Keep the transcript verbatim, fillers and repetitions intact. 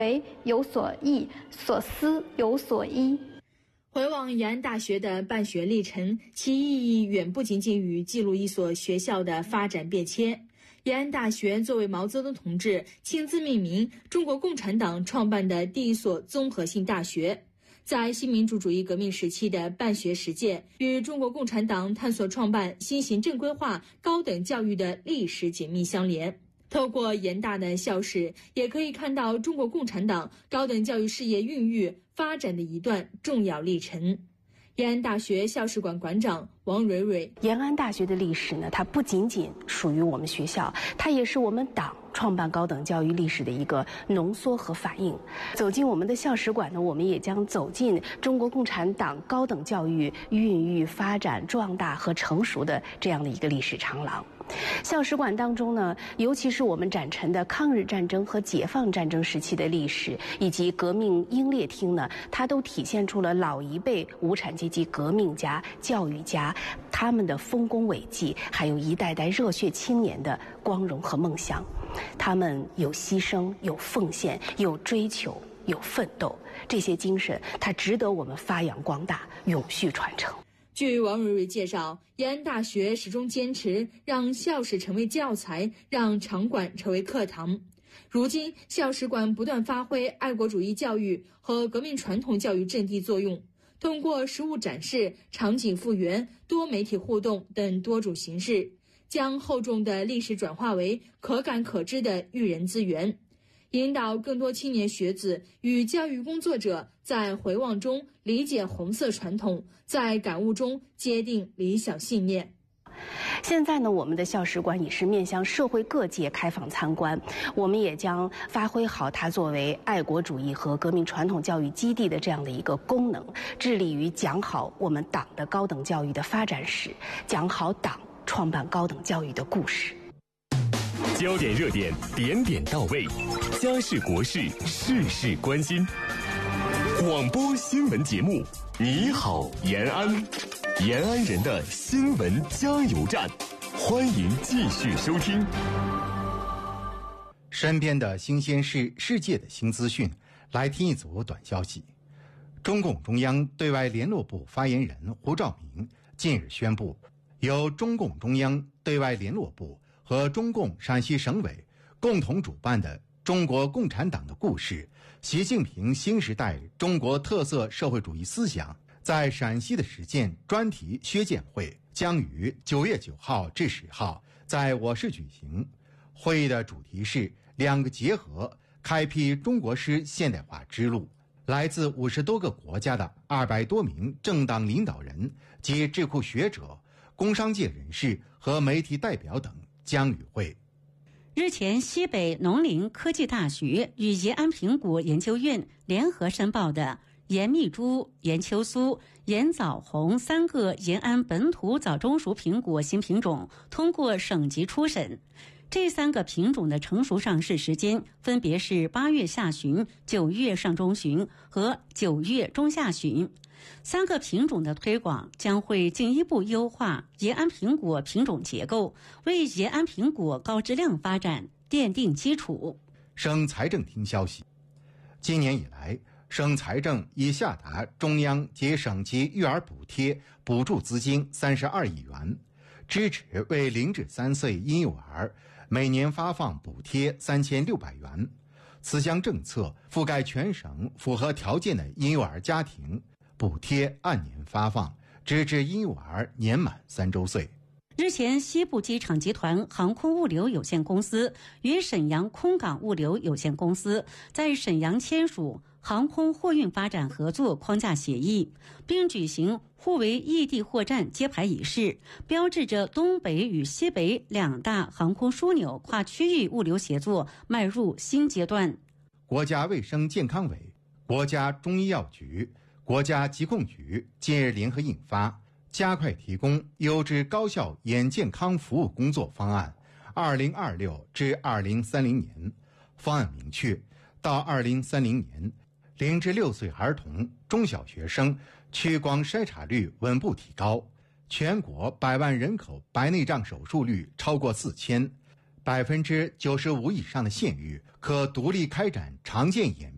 为有所忆，所思有所依。 回望延安大学的办学历程，其意义远不仅仅于记录一所学校的发展变迁。延安大学作为毛泽东同志亲自命名、中国共产党创办的第一所综合性大学，在新民主主义革命时期的办学实践与中国共产党探索创办新型正规化高等教育的历史紧密相连。透过延大的校史，也可以看到中国共产党高等教育事业孕育发展的一段重要历程。延安大学校史馆馆长王蕊蕊： 延安大学的历史呢，它不仅仅属于我们学校，它也是我们党创办高等教育历史的一个浓缩和反映。走进我们的校史馆呢，我们也将走进中国共产党高等教育孕育、发展、壮大和成熟的这样的一个历史长廊。校史馆当中呢，尤其是我们展陈的抗日战争和解放战争时期的历史，以及革命英烈厅呢，它都体现出了老一辈无产阶级革命家、教育家他们的丰功伟绩，还有一代代热血青年的光荣和梦想。他们有牺牲，有奉献，有追求，有奋斗，这些精神它值得我们发扬光大，永续传承。 据王蕊蕊介绍，延安大学始终坚持让校史成为教材，让场馆成为课堂。如今，校史馆不断发挥爱国主义教育和革命传统教育阵地作用，通过实物展示、场景复原、多媒体互动等多种形式，将厚重的历史转化为可感可知的育人资源，引导更多青年学子与教育工作者在回望中理解红色传统，在感悟中坚定理想信念。 现在呢，我们的校史馆也是面向社会各界开放参观，我们也将发挥好它作为爱国主义和革命传统教育基地的这样的一个功能，致力于讲好我们党的高等教育的发展史，讲好党创办高等教育的故事。 焦点热点，点点到位，家事国事，事事关心。广播新闻节目，你好延安，延安人的新闻加油站，欢迎继续收听。 身边的新鲜事，世界的新资讯，来听一组短消息。中共中央对外联络部发言人胡兆明近日宣布，由中共中央对外联络部和中共陕西省委共同主办的中国共产党的故事，习近平新时代中国特色社会主义思想在陕西的实践专题薛荐会将于九月九号至十号在我市举行。会议的主题是两个结合，开辟中国式现代化之路。来自五十多个国家的二百多名政党领导人及智库学者、工商界人士和媒体代表等将与会。 日前，西北农林科技大学与延安苹果研究院联合申报的盐蜜珠、盐秋酥、盐枣红三个延安本土早中熟苹果新品种通过省级初审。这三个品种的成熟上市时间分别是八月下旬、九月上中旬和九月中下旬。三个品种的推广将会进一步优化延安苹果品种结构，为延安苹果高质量发展奠定基础。 省财政厅消息，今年以来，省财政已下达中央及省级育儿补贴补助资金三十二亿元，支持为零至三岁婴幼儿每年发放补贴三千六百元。此项政策覆盖全省符合条件的婴幼儿家庭，补贴按年发放，直至婴幼儿年满三周岁。 日前，西部机场集团航空物流有限公司与沈阳空港物流有限公司在沈阳签署航空货运发展合作框架协议，并举行互为异地货站揭牌仪式，标志着东北与西北两大航空枢纽跨区域物流协作迈入新阶段。 国家卫生健康委、国家中医药局、国家疾控局近日联合印发加快提供优质高效眼健康服务工作方案二零二六至二零三零年。方案明确，到二零三零年，零至六岁儿童、中小学生屈光筛查率稳步提高，全国百万人口白内障手术率超过四千，百分之九十五以上的县域可独立开展常见眼